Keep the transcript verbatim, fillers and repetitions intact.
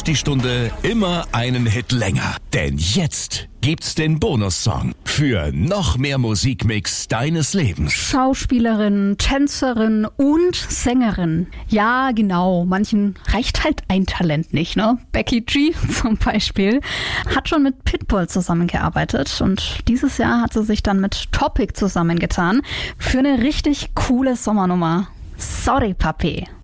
ist die Stunde immer einen Hit länger. Denn jetzt gibt's den Bonussong für noch mehr Musikmix deines Lebens. Schauspielerin, Tänzerin und Sängerin. Ja, genau. Manchen reicht halt ein Talent nicht, ne? Becky G zum Beispiel hat schon mit Pitbull zusammengearbeitet und dieses Jahr hat sie sich dann mit Topic zusammengetan für eine richtig coole Sommernummer. Sorry, Papi.